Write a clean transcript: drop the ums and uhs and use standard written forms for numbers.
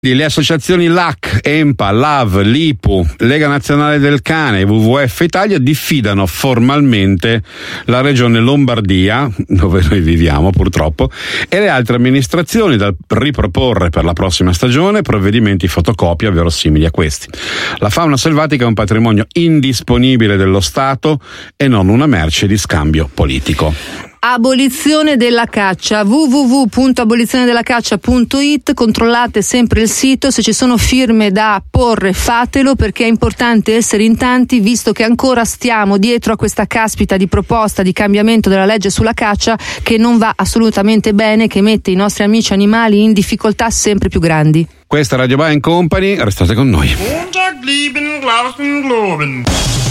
Le associazioni LAC, EMPA, LAV, LIPU, Lega Nazionale del Cane e WWF Italia diffidano formalmente la regione Lombardia, dove noi viviamo purtroppo, e le altre amministrazioni dal riproporre per la prossima stagione provvedimenti fotocopia verosimili a questi. La fauna selvatica è un patrimonio indisponibile dello Stato e non una merce di scambio politico. Abolizione della caccia, www.abolizionedellacaccia.it, controllate sempre il sito, se ci sono firme da apporre fatelo, perché è importante essere in tanti, visto che ancora stiamo dietro a questa caspita di proposta di cambiamento della legge sulla caccia che non va assolutamente bene, che mette i nostri amici animali in difficoltà sempre più grandi. Questa è Radio Bye & Company, restate con noi.